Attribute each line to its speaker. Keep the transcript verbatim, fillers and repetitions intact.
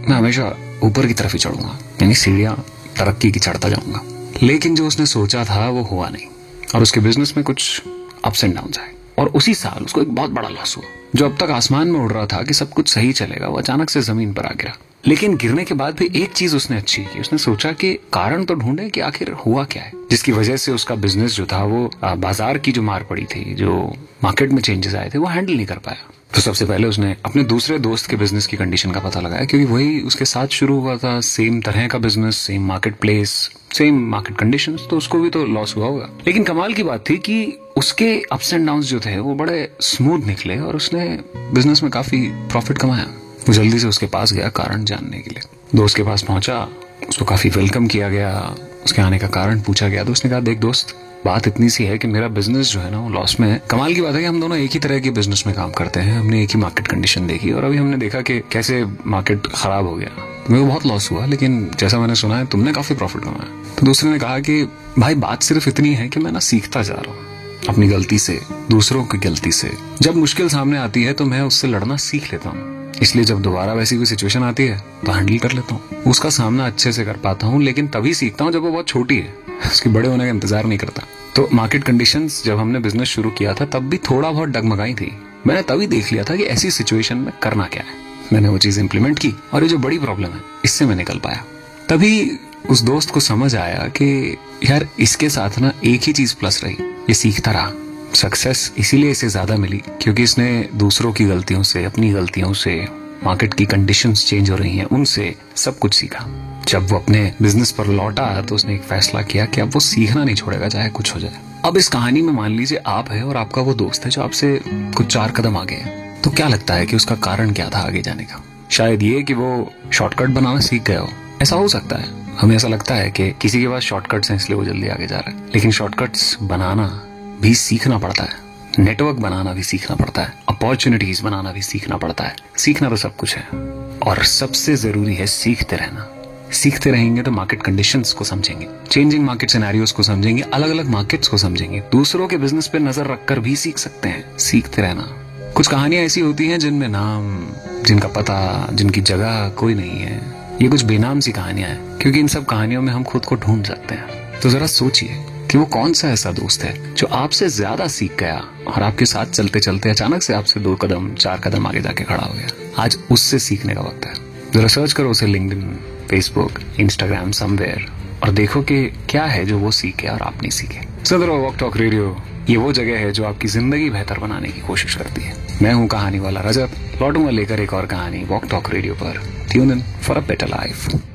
Speaker 1: मैं हमेशा ऊपर की तरफ ही चढ़ूंगा, यानी सीढ़ियां तरक्की की चढ़ता जाऊंगा। लेकिन जो उसने सोचा था वो हुआ नहीं और उसके बिजनेस में कुछ अप्स एंड डाउन्स आए और उसी साल उसको एक बहुत बड़ा लॉस हुआ। जो अब तक आसमान में उड़ रहा था कि सब कुछ सही चलेगा, वो अचानक से जमीन पर आ गिरा। लेकिन गिरने के बाद भी एक चीज उसने अच्छी की, उसने सोचा कि कारण तो ढूंढे कि आखिर हुआ क्या है जिसकी वजह से उसका बिजनेस जो था वो बाजार की जो मार पड़ी थी, जो मार्केट में चेंजेस आए थे, वो हैंडल नहीं कर पाया। तो सबसे पहले उसने अपने दूसरे दोस्त के बिजनेस की कंडीशन का पता लगाया, क्योंकि वही उसके साथ शुरू हुआ था, सेम तरह का business, same market place, same market conditions, तो उसको भी तो लॉस हुआ होगा। लेकिन कमाल की बात थी कि उसके अप्स एंड डाउन्स जो थे वो बड़े स्मूथ निकले और उसने बिजनेस में काफी प्रॉफिट कमाया। वो जल्दी से उसके पास गया कारण जानने के लिए। दोस्त के पास पहुंचा, उसको काफी वेलकम किया गया, उसके आने का कारण पूछा गया। तो उसने कहा, देख दोस्त, बात इतनी सी है कि मेरा बिजनेस जो है ना वो लॉस में है। कमाल की बात है कि हम दोनों एक ही तरह के बिजनेस में काम करते हैं, हमने एक ही मार्केट कंडीशन देखी और अभी हमने देखा कि कैसे मार्केट खराब हो गया। मेरे को बहुत लॉस हुआ, लेकिन जैसा मैंने सुना है तुमने काफी प्रॉफिट कमाया। तो दूसरे ने कहा कि भाई बात सिर्फ इतनी है कि मैं ना सीखता जा रहा हूँ अपनी गलती से, दूसरों की गलती से। जब मुश्किल सामने आती है तो मैं उससे लड़ना सीख लेता हूँ, इसलिए जब दोबारा वैसी कोई सिचुएशन आती है तो हैंडल कर लेता हूँ, उसका सामना अच्छे से कर पाता हूँ। लेकिन तभी सीखता हूँ जब वो बहुत छोटी है, उसके बड़े होने का इंतजार नहीं करता। तो मार्केट कंडीशंस जब हमने बिजनेस शुरू किया था तब भी थोड़ा बहुत डगमगाई थी। मैंने तभी देख लिया था कि ऐसी सिचुएशन में करना क्या है। मैंने वो चीज इंप्लीमेंट की और ये जो बड़ी प्रॉब्लम है इससे मैं निकल पाया। तभी उस दोस्त को समझ आया कि यार इसके साथ ना एक ही चीज प्लस रही, ये सीखता रहा। सक्सेस इसीलिए इसे ज्यादा मिली क्योंकि इसने दूसरों की गलतियों से, अपनी गलतियों से, मार्केट की कंडीशंस चेंज हो रही हैं उनसे सब कुछ सीखा। जब वो अपने बिजनेस पर लौटा तो उसने एक फैसला किया कि अब वो सीखना नहीं छोड़ेगा चाहे कुछ हो जाए। अब इस कहानी में मान लीजिए आप है और आपका वो दोस्त है जो आपसे कुछ चार कदम आगे है, तो क्या लगता है कि उसका कारण क्या था आगे जाने का? शायद ये कि वो शॉर्टकट बनाना सीख गया हो, ऐसा हो सकता है। हमें ऐसा लगता है कि किसी के पास शॉर्टकट्स हैं इसलिए वो जल्दी आगे जा रहा है, लेकिन शॉर्टकट्स बनाना भी सीखना पड़ता है, नेटवर्क बनाना भी सीखना पड़ता है, अपॉर्चुनिटीज बनाना भी सीखना पड़ता है। सीखना तो सब कुछ है और सबसे जरूरी है सीखते रहना। सीखते रहेंगे तो मार्केट कंडीशंस को समझेंगे, चेंजिंग मार्केट सिनेरियोस को समझेंगे, अलग अलग मार्केट्स को समझेंगे, दूसरों के बिजनेस पे नजर रखकर भी सीख सकते हैं। सीखते रहना। कुछ कहानियां ऐसी होती हैं जिनमें नाम, जिनका पता, जिनकी जगह कोई नहीं है। ये कुछ बेनाम सी कहानियां हैं क्योंकि इन सब कहानियों में हम खुद को ढूंढ सकते हैं। तो जरा सोचिए कि वो कौन सा ऐसा दोस्त है जो आपसे ज्यादा सीख गया और आपके साथ चलते चलते अचानक से आपसे दो कदम, चार कदम आगे जाके खड़ा हो गया। आज उससे सीखने का वक्त है। जरा सर्च करो उसे लिंक्डइन, फेसबुक, इंस्टाग्राम, समवेयर और देखो कि क्या है जो वो सीखे और आप नहीं सीखे। सुन रहे हो वॉक टॉक रेडियो, ये वो जगह है जो आपकी जिंदगी बेहतर बनाने की कोशिश करती है। मैं हूँ कहानी वाला रजत, लौटूंगा लेकर एक और कहानी वॉक टॉक रेडियो पर। Tune in for a better life.